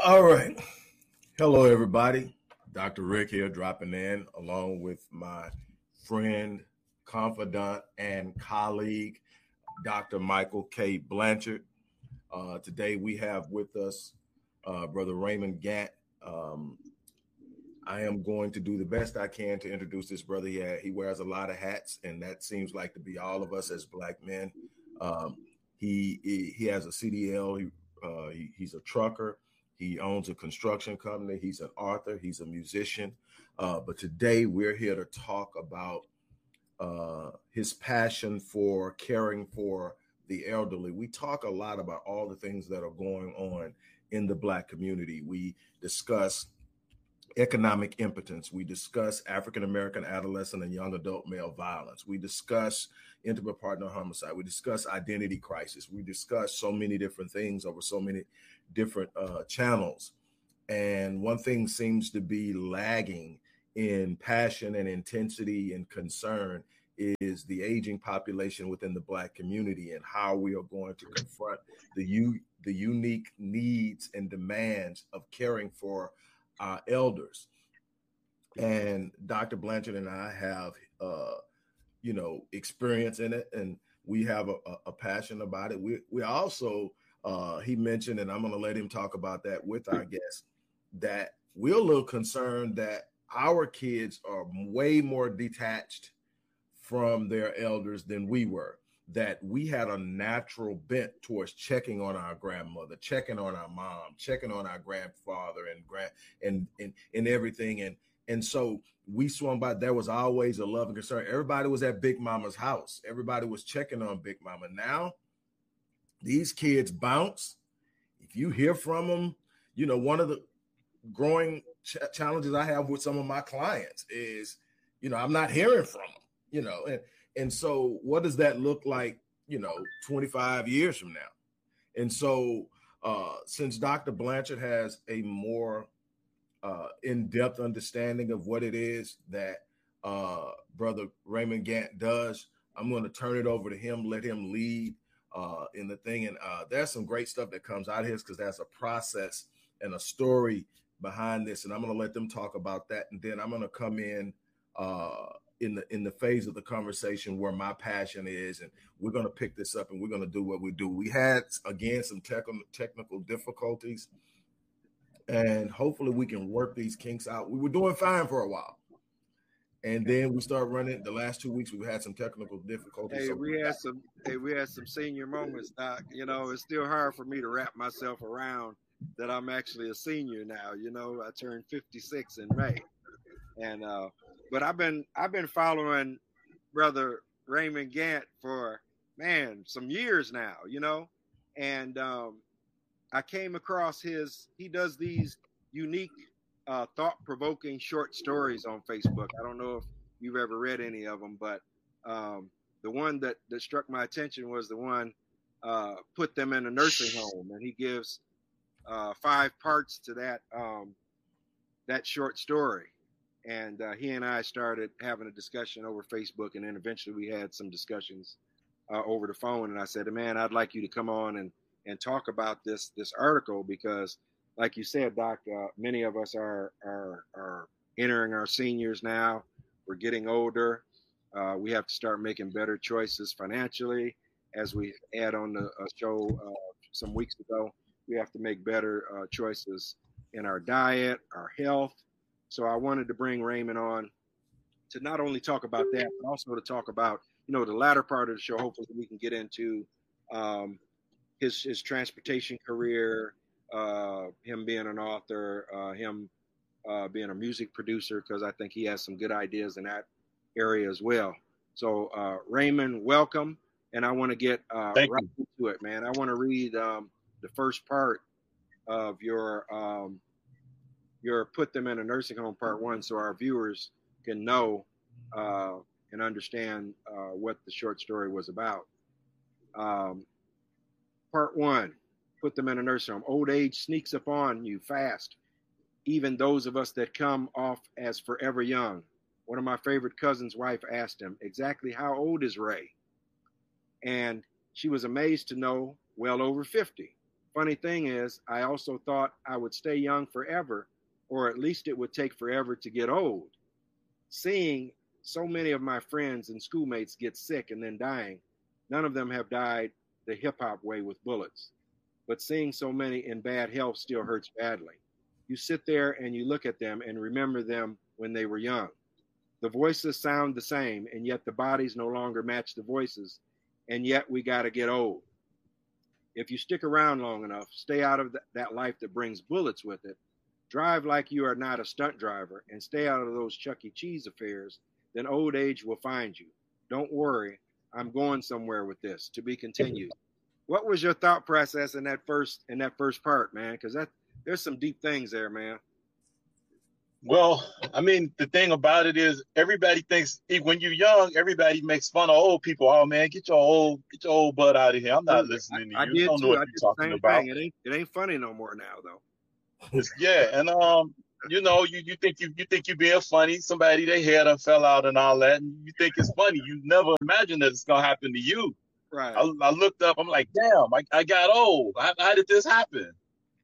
All right. Hello, everybody. Dr. Rick here, dropping in along with my friend, confidant, and colleague, Dr. Michael K. Blanchard. Today we have with us Brother Raymond Gant. I am going to do the best I can to introduce this brother. He wears a lot of hats, and that seems like to be all of us as Black men. He has a CDL. He's a trucker. He owns a construction company. He's an author. He's a musician. But today we're here to talk about his passion for caring for the elderly. We talk a lot about all the things that are going on in the Black community. We discuss economic impotence. We discuss African-American adolescent and young adult male violence. We discuss intimate partner homicide. We discuss identity crisis. We discuss so many different things over so many different channels. And one thing seems to be lagging in passion and intensity and concern is the aging population within the Black community and how we are going to confront the unique needs and demands of caring for our elders. And Dr. Blanchard and I have, experience in it, and we have a passion about it. We also, he mentioned, and I'm going to let him talk about that with our guests, that we're a little concerned that our kids are way more detached from their elders than we were, that we had a natural bent towards checking on our grandmother, checking on our mom, checking on our grandfather and everything. And so we swung by. There was always a love and concern. Everybody was at Big Mama's house. Everybody was checking on Big Mama. Now these kids bounce. If you hear from them, one of the growing challenges I have with some of my clients is, I'm not hearing from them, and so what does that look like, 25 years from now? And so since Dr. Blanchard has a more in-depth understanding of what it is that Brother Raymond Gant does, I'm going to turn it over to him, let him lead in the thing. And there's some great stuff that comes out of here because there's a process and a story behind this. And I'm going to let them talk about that. And then I'm going to come in the phase of the conversation where my passion is, and we're going to pick this up and we're going to do what we do. We had, again, some technical difficulties, and hopefully we can work these kinks out. We were doing fine for a while, and then we started running. The last 2 weeks we've had some technical difficulties. We had some senior moments, Doc. It's still hard for me to wrap myself around that I'm actually a senior now. I turned 56 in May, and but I've been following Brother Raymond Gant for some years now, and I came across he does these unique thought-provoking short stories on Facebook. I don't know if you've ever read any of them, but the one that struck my attention was the one Put Them in a Nursing Home, and he gives 5 parts to that short story. And he and I started having a discussion over Facebook, and then eventually we had some discussions over the phone. And I said, man, I'd like you to come on and talk about this article because, like you said, Doc, many of us are entering our seniors now. We're getting older. We have to start making better choices financially. As we had on the show some weeks ago, we have to make better choices in our diet, our health. So I wanted to bring Raymond on to not only talk about that, but also to talk about, the latter part of the show. Hopefully we can get into his transportation career, him being an author, him being a music producer, because I think he has some good ideas in that area as well. So Raymond, welcome. And I want to get right into it, man. I want to read the first part of your Put Them in a Nursing Home Part 1, so our viewers can know and understand what the short story was about. Part 1, Put Them in a Nursing Home. Old age sneaks upon you fast, even those of us that come off as forever young. One of my favorite cousins' wife asked him, exactly how old is Ray? And she was amazed to know well over 50. Funny thing is, I also thought I would stay young forever, or at least it would take forever to get old. Seeing so many of my friends and schoolmates get sick and then dying, none of them have died the hip hop way with bullets. But seeing so many in bad health still hurts badly. You sit there and you look at them and remember them when they were young. The voices sound the same, and yet the bodies no longer match the voices, and yet we got to get old. If you stick around long enough, stay out of that life that brings bullets with it, drive like you are not a stunt driver, and stay out of those Chuck E. Cheese affairs, then old age will find you. Don't worry, I'm going somewhere with this. To be continued. What was your thought process in that first part, man? Because there's some deep things there, man. Well, I mean, the thing about it is everybody thinks when you're young, everybody makes fun of old people. Oh man, get your old butt out of here. I'm not listening to you. You don't know what you're talking about. It ain't funny no more now though. Yeah, and you think you're being funny. Somebody their hair done fell out and all that, and you think it's funny. You never imagine that it's gonna happen to you. Right. I looked up. I'm like, damn, I got old. How did this happen?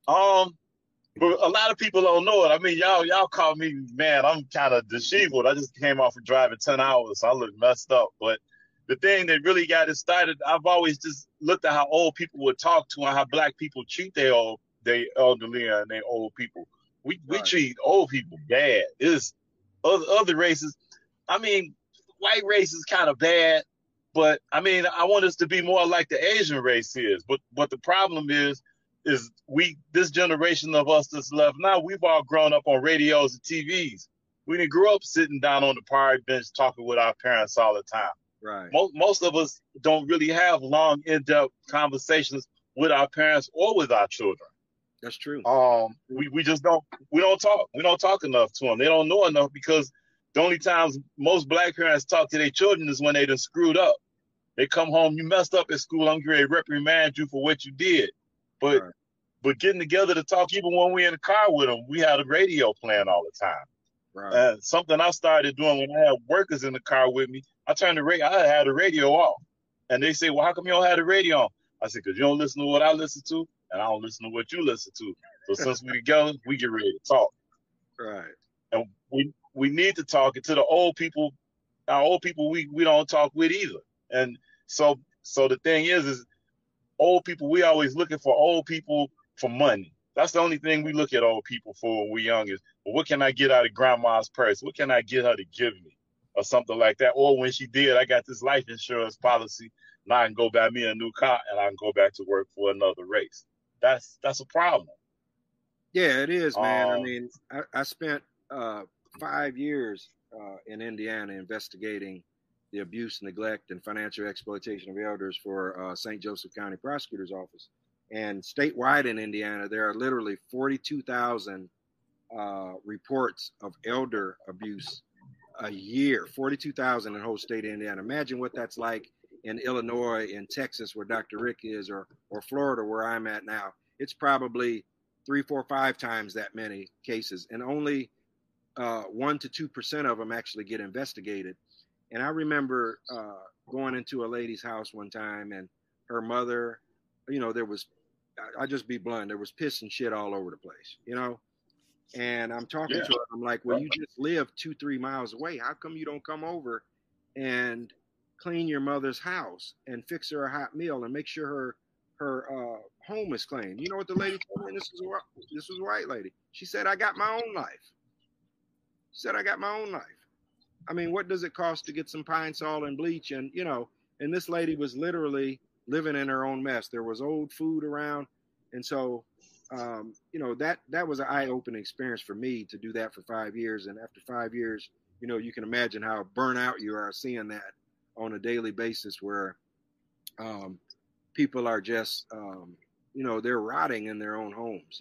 But a lot of people don't know it. I mean, y'all call me, man, I'm kind of disheveled. I just came off of driving 10 hours. So I look messed up. But the thing that really got it started, I've always just looked at how old people would talk to and how black people treat their elderly and their old people. We treat old people bad. It's other races. I mean, white race is kind of bad, but I mean, I want us to be more like the Asian race is. But the problem is this generation of us that's left now, we've all grown up on radios and TVs. We didn't grow up sitting down on the park bench talking with our parents all the time. Right. Most of us don't really have long, in-depth conversations with our parents or with our children. That's true. We just don't talk. We don't talk enough to them. They don't know enough because the only times most black parents talk to their children is when they done screwed up. They come home, you messed up at school, I'm going to reprimand you for what you did. But getting together to talk, even when we're in the car with them, we had a radio playing all the time. Right. Something I started doing when I had workers in the car with me, I had the radio off. And they say, well, how come you don't have the radio on? I said, because you don't listen to what I listen to, and I don't listen to what you listen to. So since we together, we get ready to talk. Right. And we need to talk. And to the old people, our old people, we don't talk with either. And so the thing is old people, we always looking for old people for money. That's the only thing we look at old people for when we're young is, well, what can I get out of grandma's purse? What can I get her to give me? Or something like that. Or when she did, I got this life insurance policy. Now I can go buy me a new car and I can go back to work for another race. That's a problem. Yeah, it is, man. I mean, I spent 5 years in Indiana investigating the abuse, neglect, and financial exploitation of elders for St. Joseph County Prosecutor's Office. And statewide in Indiana, there are literally 42,000 reports of elder abuse a year. 42,000 in the whole state of Indiana. Imagine what that's like in Illinois, in Texas, where Dr. Rick is, or Florida, where I'm at now. It's probably 3, 4, 5 times that many cases, and only 1 to 2% of them actually get investigated. And I remember going into a lady's house one time, and her mother, there was, I'll just be blunt, there was piss and shit all over the place, And I'm talking to her. I'm like, well, you just live 2-3 miles away. How come you don't come over and clean your mother's house and fix her a hot meal and make sure her home is clean? You know what the lady told me? This was a white lady. She said, I got my own life. She said, I got my own life. I mean, what does it cost to get some pine sol and bleach? And, and this lady was literally living in her own mess. There was old food around. And so, that was an eye-opening experience for me to do that for 5 years. And after 5 years, you can imagine how burnt out you are seeing that on a daily basis where people are just, they're rotting in their own homes,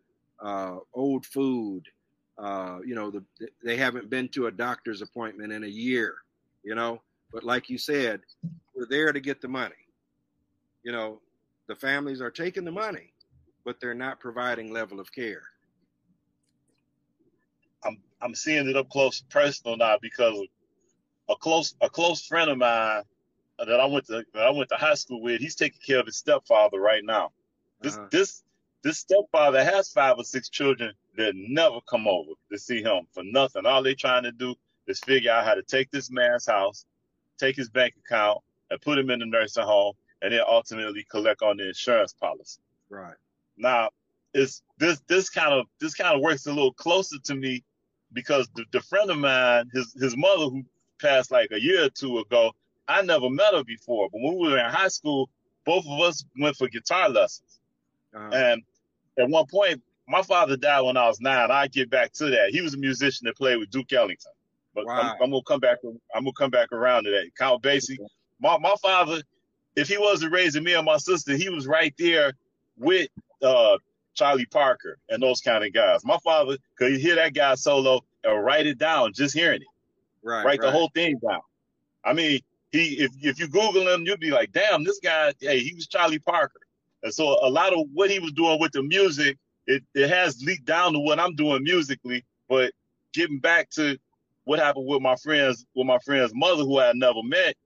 old food, they haven't been to a doctor's appointment in a year, but like you said, we're there to get the money. The families are taking the money, but they're not providing level of care. I'm seeing it up close and personal now because a close friend of mine that I went to high school with, he's taking care of his stepfather right now. This this stepfather has 5 or 6 children that never come over to see him for nothing. All they trying to do is figure out how to take this man's house, take his bank account, and put him in the nursing home, and then ultimately collect on the insurance policy. Right. Now, it's this kind of works a little closer to me because the friend of mine, his mother who passed like a year or two ago, I never met her before. But when we were in high school, both of us went for guitar lessons. And at one point, my father died when I was 9. I get back to that. He was a musician that played with Duke Ellington. But I'm gonna come back. I'm gonna come back around to that. Count Basie. My father, if he wasn't raising me and my sister, he was right there with Charlie Parker and those kind of guys. My father could hear that guy solo and write it down, just hearing it. Write the whole thing down. I mean, if you Google him, you'll be like, damn, this guy, hey, he was Charlie Parker. And so a lot of what he was doing with the music, it has leaked down to what I'm doing musically. But getting back to what happened with my friend's mother, who I had never met,